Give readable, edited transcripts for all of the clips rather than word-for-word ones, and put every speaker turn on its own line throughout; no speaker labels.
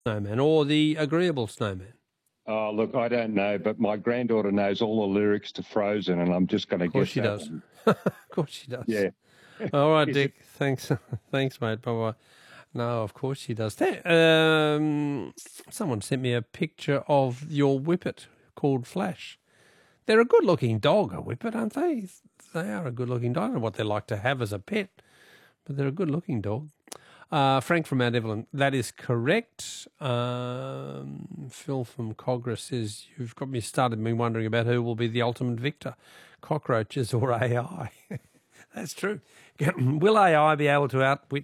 Snowman or the Agreeable Snowman?
Oh, look, I don't know, but my granddaughter knows all the lyrics to Frozen, and I'm just going to
Of course
guess
she
that
does.
one.
Of course she does.
Yeah.
All right,
Is it?
Dick. Thanks. Thanks, mate. Bye-bye. No, of course she does. Someone sent me a picture of your Whippet called Flash. They're a good-looking dog, a Whippet, aren't they? They are a good-looking dog. I don't know what they're like to have as a pet, but they're a good-looking dog. Frank from Mount Evelyn, that is correct. Phil from Cogra says, you've got me started me wondering about who will be the ultimate victor, cockroaches or AI. That's true. Will AI be able to outwit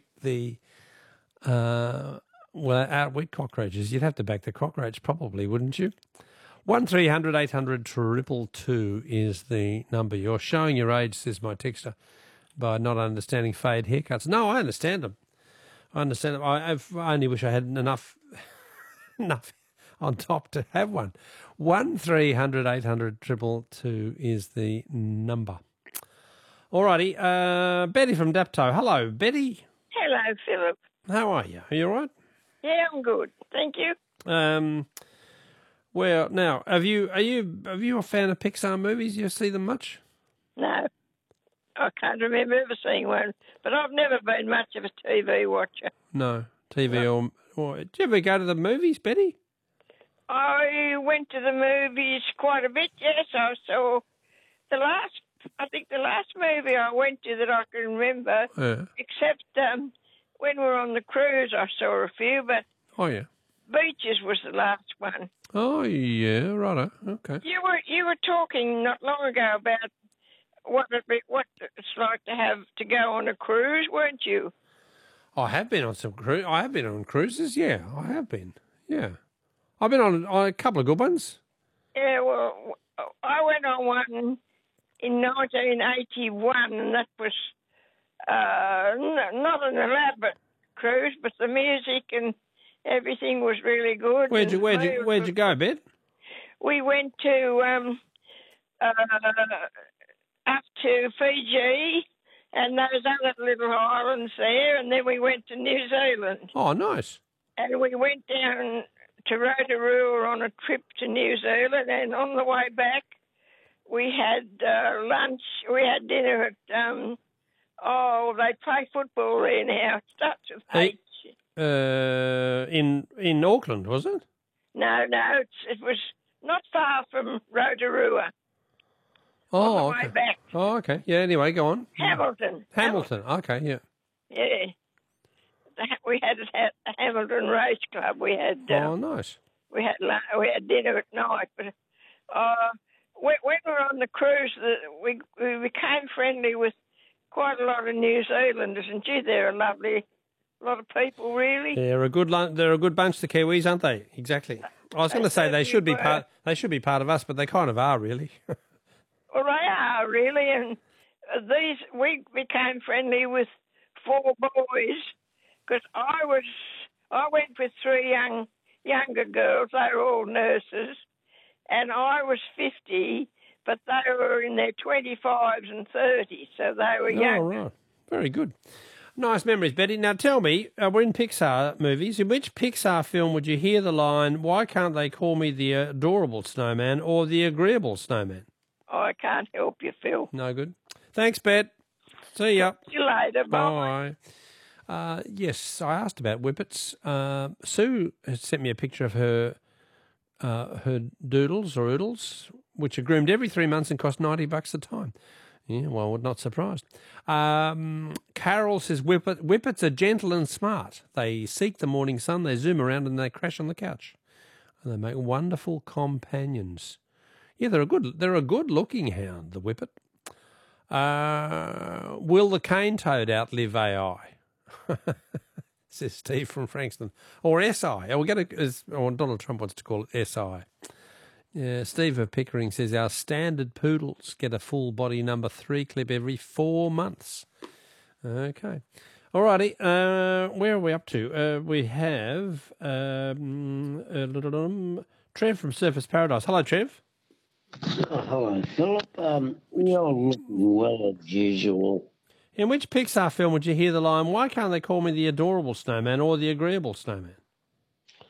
outwit cockroaches? You'd have to back the cockroach probably, wouldn't you? 1300 800 222 is the number. You're showing your age, says my texter, by not understanding fade haircuts. No, I understand them. I understand them. I only wish I had enough on top to have one. 1300 800 222 is the number. Alrighty, Betty from Dapto. Hello, Betty.
Hello, Philip.
How are you? Are you all right?
Yeah, I'm good. Thank you.
Well, now, are you a fan of Pixar movies? You see them much?
No, I can't remember ever seeing one, but I've never been much of a TV watcher.
No, TV or do you ever go to the movies, Betty?
I went to the movies quite a bit, yes. I saw the last movie I went to that I can remember, except when we were on the cruise, I saw a few, but
Oh, yeah.
Beaches was the last one.
Oh, yeah, righto. Okay.
You were talking not long ago about what it's like to go on a cruise, weren't you?
I have been on some cruise. I have been on cruises. Yeah, I have been. Yeah, I've been on a couple of good ones.
Yeah, well, I went on one in 1981, and that was not an elaborate cruise, but the music and everything was really good.
Where'd you go, Bet?
We went to up to Fiji and those other little islands there, and then we went to New Zealand.
Oh, nice.
And we went down to Rotorua on a trip to New Zealand, and on the way back we had lunch. We had dinner at, they play football there now. It starts with H.
In Auckland, was it?
No, it was not far from Rotorua.
Oh,
on the
okay.
way back.
Oh, okay. Yeah, anyway, go on.
Hamilton.
Okay, yeah.
Yeah. We had it at the Hamilton Race Club. We had
nice.
We had dinner at night. But when we were on the cruise, we became friendly with quite a lot of New Zealanders, and gee, they're a lovely lot of people, really.
They're a good bunch, the Kiwis, aren't they? Exactly. I was going to say they should be part of us, but they kind of are, really.
Well, they are really, and we became friendly with 4 boys because I went with 3 younger girls. They were all nurses, and I was 50, but they were in their 25s and 30s, so they were young.
Oh, right. Very good. Nice memories, Betty. Now tell me, we're in Pixar movies. In which Pixar film would you hear the line, "Why can't they call me the adorable snowman or the agreeable snowman"?
Oh, I can't help you, Phil.
No good. Thanks, Bet. See ya.
See you later. Bye.
Yes, I asked about whippets. Sue has sent me a picture of her doodles or oodles, which are groomed every 3 months and cost $90 a time. Yeah, well, we're not surprised. Carol says whippets are gentle and smart. They seek the morning sun, they zoom around and they crash on the couch. And they make wonderful companions. Yeah, they're a good-looking hound, the whippet. Will the cane toad outlive AI? Says Steve from Frankston. Or SI. Donald Trump wants to call it SI. Steve of Pickering says our standard poodles get a full body number 3 clip every 4 months. Okay. All righty. Where are we up to? We have Trev from Surface Paradise. Hello, Trev.
Oh, hello, Philip. You're looking well as usual.
In which Pixar film would you hear the line, "Why can't they call me the adorable snowman or the agreeable snowman"?